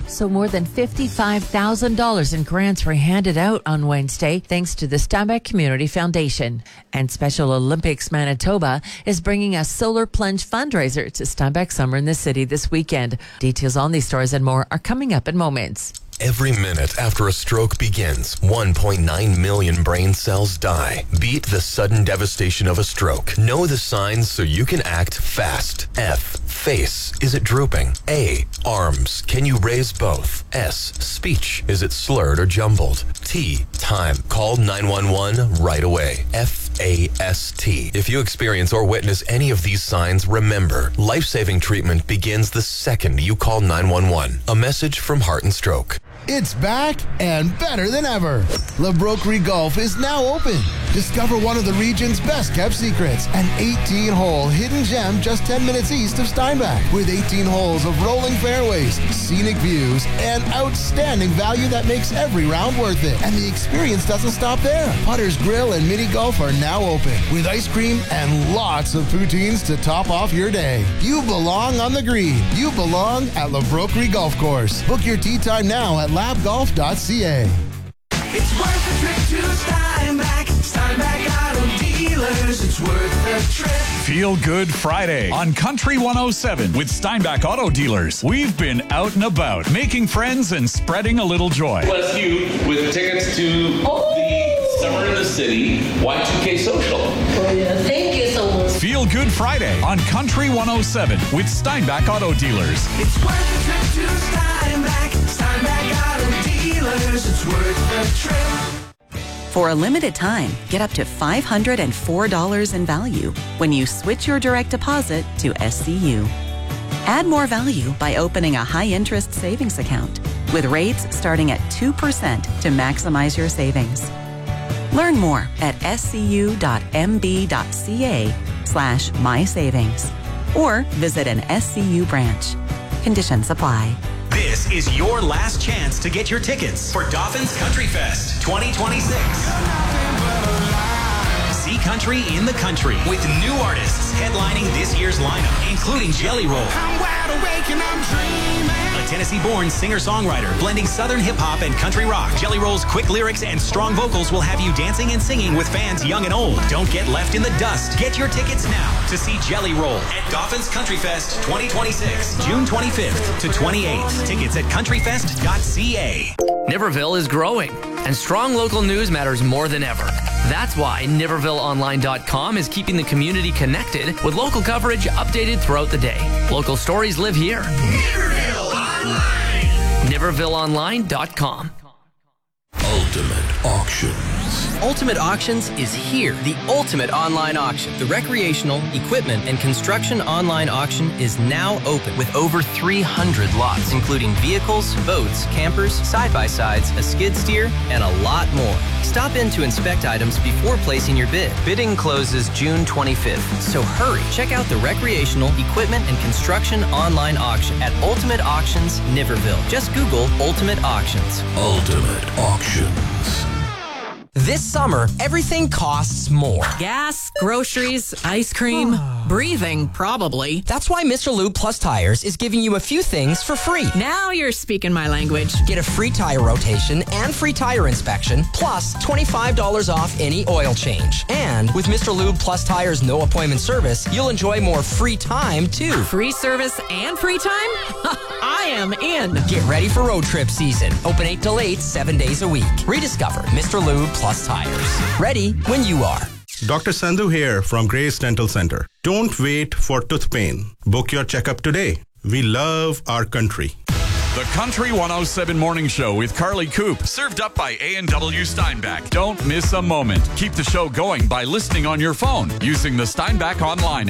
So more than $55,000 in grants were handed out on Wednesday thanks to the Steinbach Community Foundation. And Special Olympics Manitoba is bringing a solar plunge fundraiser to Steinbach Summer in the City this weekend. Details on these stories and more are coming up in moments. Every minute after a stroke begins, 1.9 million brain cells die. Beat the sudden devastation of a stroke. Know the signs so you can act fast. F. Face. Is it drooping? A. Arms. Can you raise both? S. Speech. Is it slurred or jumbled? T. Time. Call 911 right away. FAST. If you experience or witness any of these signs, remember, life-saving treatment begins the second you call 911. A message from Heart and Stroke. It's back and better than ever. LeBrokery Golf is now open. Discover one of the region's best-kept secrets. An 18-hole hidden gem just 10 minutes east of Steinbach with 18 holes of rolling fairways, scenic views, and outstanding value that makes every round worth it. And the experience doesn't stop there. Putter's Grill and Mini Golf are now open with ice cream and lots of poutines to top off your day. You belong on the green. You belong at LeBrokery Golf Course. Book your tee time now at labgolf.ca. It's worth a trip to Steinbach. Steinbach Auto Dealers. It's worth the trip. Feel Good Friday on Country 107 with Steinbach Auto Dealers. We've been out and about, making friends and spreading a little joy. Bless you with tickets to the Summer in the City Y2K Social. Oh, yeah. Thank you so much. Feel Good Friday on Country 107 with Steinbach Auto Dealers. It's worth a trip to Steinbach. Steinbach Auto Dealers. It's worth the trip. For a limited time, get up to $504 in value when you switch your direct deposit to SCU. Add more value by opening a high-interest savings account with rates starting at 2% to maximize your savings. Learn more at scu.mb.ca/mysavings or visit an SCU branch. Conditions apply. This is your last chance to get your tickets for Dauphin's Country Fest 2026. See country in the country with new artists headlining this year's lineup, including Jelly Roll. I'm wide awake and I'm dreaming. A Tennessee-born singer-songwriter blending Southern hip-hop and country rock. Jelly Roll's quick lyrics and strong vocals will have you dancing and singing with fans young and old. Don't get left in the dust. Get your tickets now to see Jelly Roll at Dauphin's Country Fest 2026, June 25th to 28th. Tickets at countryfest.ca. Niverville is growing, and strong local news matters more than ever. That's why NivervilleOnline.com is keeping the community connected with local coverage updated throughout the day. Local stories live here. Niverville Online. NivervilleOnline.com. Ultimate Auctions. Ultimate Auctions is here, the ultimate online auction. The recreational, equipment, and construction online auction is now open with over 300 lots, including vehicles, boats, campers, side-by-sides, a skid steer, and a lot more. Stop in to inspect items before placing your bid. Bidding closes June 25th, so hurry. Check out the recreational, equipment, and construction online auction at Ultimate Auctions, Niverville. Just Google Ultimate Auctions. Ultimate Auctions. This summer, everything costs more. Gas, groceries, ice cream, breathing, probably. That's why Mr. Lube Plus Tires is giving you a few things for free. Now you're speaking my language. Get a free tire rotation and free tire inspection, plus $25 off any oil change. And with Mr. Lube Plus Tires no appointment service, you'll enjoy more free time too. Free service and free time? I am in. Get ready for road trip season. Open 8 till 8, 7 days a week. Rediscover Mr. Lube Plus Tires. Ready when you are. Dr. Sandhu here from Grace Dental Center. Don't wait for tooth pain. Book your checkup today. We love our country. The Country 107 Morning Show with Carly Coop, served up by A&W Steinbach. Don't miss a moment. Keep the show going by listening on your phone using the Steinbach Online